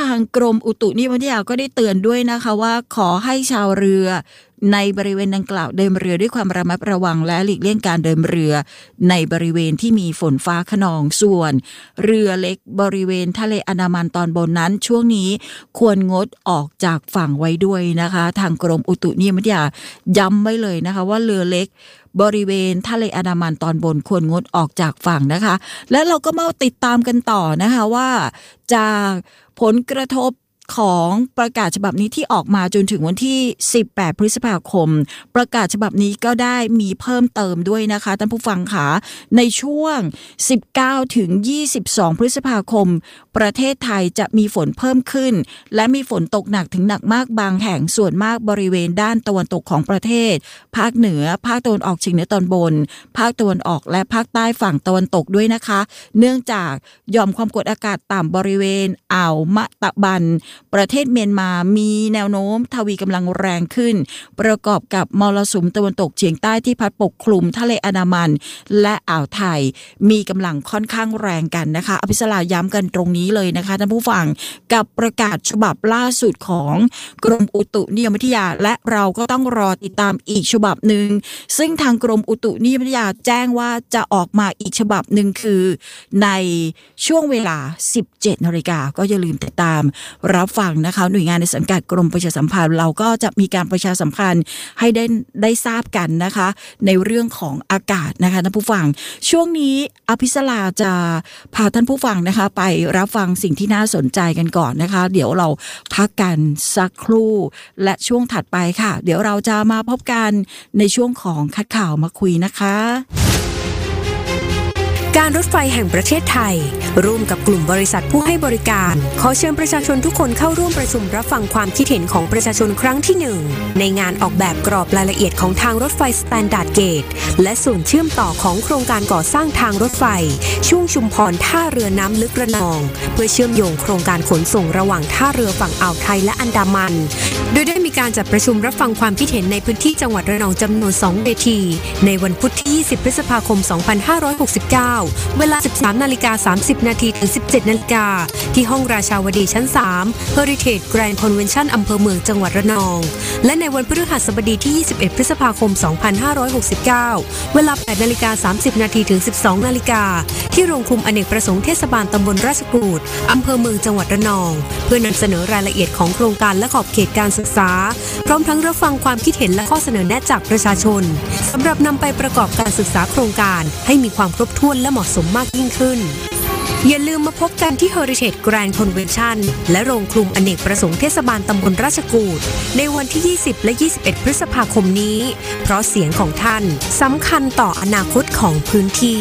างกรมอุตุนิยมวิทยาก็ได้เตือนด้วยนะคะว่าขอให้ชาวเรือในบริเวณดังกล่าวเดินเรือด้วยความระมัดระวังและหลีกเลี่ยงการเดินเรือในบริเวณที่มีฝนฟ้าคะนองส่วนเรือเล็กบริเวณทะเลอันดามันตอนบนนั้นช่วงนี้ควรงดออกจากฝั่งไว้ด้วยนะคะทางกรมอุตุนิยมวิทยาย้ำไว้เลยนะคะว่าเรือเล็กบริเวณทะเลอันดามันตอนบนควรงดออกจากฝั่งนะคะและเราก็มาติดตามกันต่อนะคะว่าจากผลกระทบของประกาศฉบับนี้ที่ออกมาจนถึงวันที่18พฤษภาคมประกาศฉบับนี้ก็ได้มีเพิ่มเติมด้วยนะคะท่านผู้ฟังค่ะในช่วง19ถึง22พฤษภาคมประเทศไทยจะมีฝนเพิ่มขึ้นและมีฝนตกหนักถึงหนักมากบางแห่งส่วนมากบริเวณด้านตะวันตกของประเทศภาคเหนือภาคตะวันออกเฉียงเหนือตอนบนภาคตะวันออกและภาคใต้ฝั่งตะวันตกด้วยนะคะเนื่องจากหย่อมความกดอากาศต่ำบริเวณอ่าวมะตะบันประเทศเมียนมามีแนวโน้มทวีกำลังแรงขึ้นประกอบกับมรสุมตะวันตกเฉียงใต้ที่พัดปกคลุมทะเลอันดามันและอ่าวไทยมีกำลังค่อนข้างแรงกันนะคะอภิสราย้ำกันตรงนี้เลยนะคะท่านผู้ฟังกับประกาศฉบับล่าสุดของกรมอุตุนิยมวิทยาและเราก็ต้องรอติดตามอีกฉบับหนึ่งซึ่งทางกรมอุตุนิยมวิทยาแจ้งว่าจะออกมาอีกฉบับหนึ่งคือในช่วงเวลา 17 นาฬิกาก็อย่าลืมติดตามรับฟังนะคะหน่วยงานในสังกัดกรมประชาสัมพันธ์เราก็จะมีการประชาสัมพันธ์ให้ได้ทราบกันนะคะในเรื่องของอากาศนะคะท่านผู้ฟังช่วงนี้อภิสราจะพาท่านผู้ฟังนะคะไปรับฟังสิ่งที่น่าสนใจกันก่อนนะคะเดี๋ยวเราพักกันสักครู่และช่วงถัดไปค่ะเดี๋ยวเราจะมาพบกันในช่วงของคัดข่าวมาคุยนะคะการรถไฟแห่งประเทศไทยร่วมกับกลุ่มบริษัทผู้ให้บริการขอเชิญประชาชนทุกคนเข้าร่วมประชุมรับฟังความคิดเห็นของประชาชนครั้งที่1ในงานออกแบบกรอบรายละเอียดของทางรถไฟสแตนดาร์ดเกจและส่วนเชื่อมต่อของโครงการก่อสร้างทางรถไฟช่วงชุมพรท่าเรือน้ำลึกระนองเพื่อเชื่อมโยงโครงการขนส่งระหว่างท่าเรือฝั่งอ่าวไทยและอันดามันโดยได้มีการจัดประชุมรับฟังความคิดเห็นในพื้นที่จังหวัดระนองจำนวน2เวทีในวันพุธที่20พฤษภาคม2569เวลา 13:30 น.ถึง 17:00 น.ที่ห้องราชาวดีชั้น3 Heritage Grand Convention อำเภอเมืองจังหวัดระนองและในวันพฤหัสบดีที่21พฤษภาคม2569เวลา 8:30 น.ถึง 12:00 น.ที่โรงคลุมอเนกประสงค์เทศบาลตำบลราชกรูดอำเภอเมืองจังหวัดระนองเพื่อนำเสนอรายละเอียดของโครงการและขอบเขตการศึกษาพร้อมทั้งรับฟังความคิดเห็นและข้อเสนอแนะจากประชาชนสำหรับนำไปประกอบการศึกษาโครงการให้มีความครบถ้วนและเหมาะสมมากยิ่งขึ้นอย่าลืมมาพบกันที่ Heritage Grand Convention และโรงคลุมอเนกประสงค์เทศบาลตำบลราชกูฏในวันที่20และ21พฤษภาคมนี้เพราะเสียงของท่านสำคัญต่ออนาคตของพื้นที่